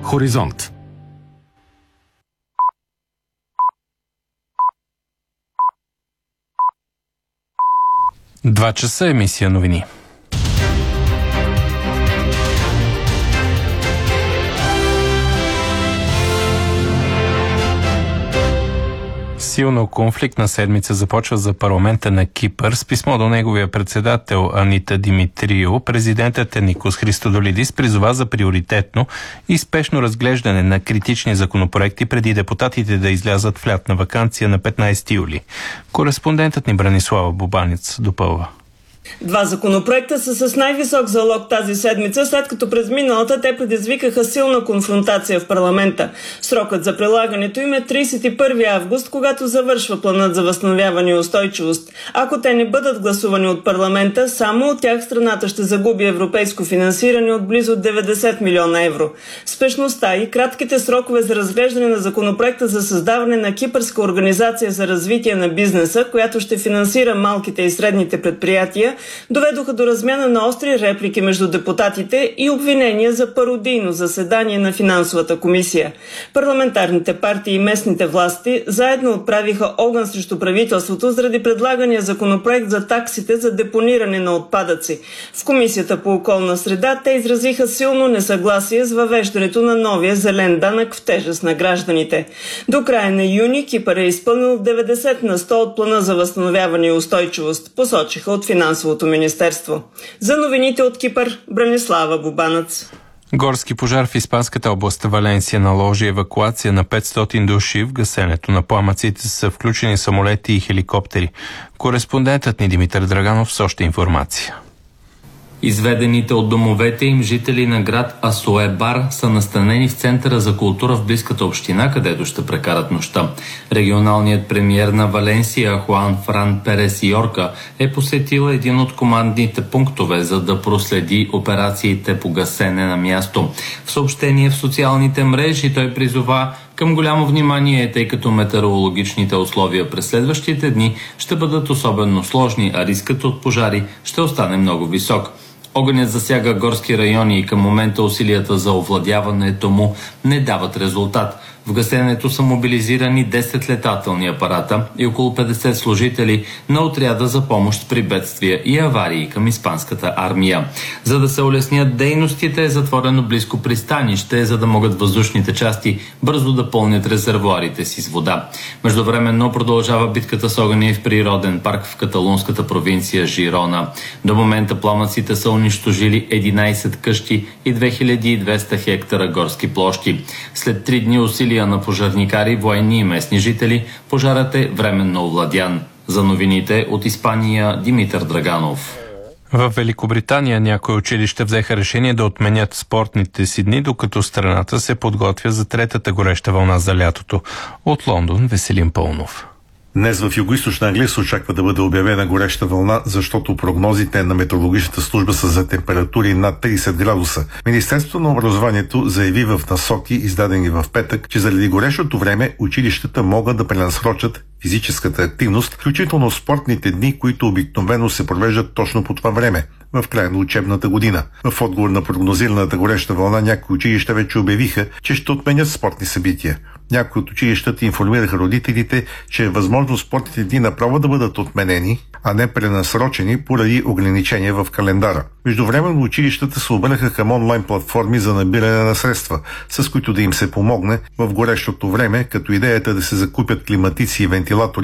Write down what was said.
Хоризонт. Два часа емисия новини. Силно конфликтна седмица започва за парламента на Кипър. С писмо до неговия председател Анита Димитрио, президентът Никос Христодолидис призова за приоритетно и спешно разглеждане на критични законопроекти преди депутатите да излязат в лятна ваканция на 15 юли. Кореспондентът ни Бранислава Бубанец допълва. Два законопроекта са с най-висок залог тази седмица, след като през миналата те предизвикаха силна конфронтация в парламента. Срокът за прилагането им е 31 август, когато завършва планът за възстановяване и устойчивост. Ако те не бъдат гласувани от парламента, само от тях страната ще загуби европейско финансиране от близо 90 милиона евро. Спешността и кратките срокове за разглеждане на законопроекта за създаване на Кипърска организация за развитие на бизнеса, която ще финансира малките и средните предприятия, доведоха до размяна на остри реплики между депутатите и обвинения за пародийно заседание на финансовата комисия. Парламентарните партии и местните власти заедно отправиха огън срещу правителството заради предлагания законопроект за таксите за депониране на отпадъци. В Комисията по околна среда те изразиха силно несъгласие с въвеждането на новия зелен данък в тежест на гражданите. До края на юни Кипър е изпълнил 90 на 100 от плана за възстановяване и устойчивост, посочиха от финансовото министерство. За новините от Кипър, Бранислава Бубанец. Горски пожар в испанската област Валенсия наложи евакуация на 500 души. В гасенето на пламъците са включени самолети и хеликоптери. Кореспондентът ни Димитър Драганов с още информация. Изведените от домовете им жители на град Асуебар са настанени в Центъра за култура в близката община, където ще прекарат нощта. Регионалният премиер на Валенсия Хуан Фран Перес Йорка е посетил един от командните пунктове, за да проследи операциите по гасене на място. В съобщение в социалните мрежи той призова към голямо внимание, тъй като метеорологичните условия през следващите дни ще бъдат особено сложни, а рискът от пожари ще остане много висок. Огънят засяга горски райони и към момента усилията за овладяването му не дават резултат. В гасенето са мобилизирани 10 летателни апарата и около 50 служители на отряда за помощ при бедствия и аварии към испанската армия. За да се улеснят дейностите е затворено близко пристанище, за да могат въздушните части бързо да пълнят резервоарите си с вода. Междувременно продължава битката с огъня в природен парк в каталунската провинция Жирона. До момента пламъците са унищожили 11 къщи и 2200 хектара горски площи. След 3 дни усилия на пожарникари, военни и местни жители, пожарът е временно овладян. За новините от Испания Димитър Драганов. В Великобритания някои училища взеха решение да отменят спортните си дни, докато страната се подготвя за третата гореща вълна за лятото. От Лондон Веселин Пълнов. Днес в Югоизточна Англия се очаква да бъде обявена гореща вълна, защото прогнозите на метеорологичната служба са за температури над 30 градуса. Министерството на образованието заяви в насоки, издадени в петък, че заради горещото време училищата могат да пренасрочат физическата активност, включително спортните дни, които обикновено се провеждат точно по това време, в края на учебната година. В отговор на прогнозираната гореща вълна, някои училища вече обявиха, че ще отменят спортни събития. Някои от училищата информираха родителите, че е възможно спортните дни направо да бъдат отменени, а не пренасрочени поради ограничения в календара. Междувременно училищата се обърнаха към онлайн платформи за набиране на средства, с които да им се помогне в горещото време, като идеята да се закупят климатици и вентилатори